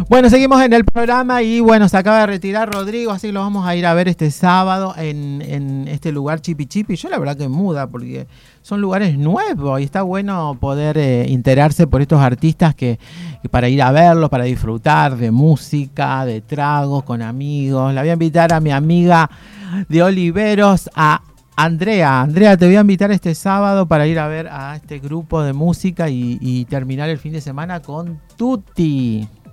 Bueno, seguimos en el programa y bueno, se acaba de retirar Rodrigo, así que lo vamos a ir a ver este sábado en este lugar Chipi Chipi. Yo la verdad que muda, porque son lugares nuevos y está bueno poder enterarse por estos artistas que para ir a verlos, para disfrutar de música, de tragos con amigos. La voy a invitar a mi amiga de Oliveros, a Andrea. Andrea, te voy a invitar este sábado para ir a ver a este grupo de música y terminar el fin de semana con Tutti.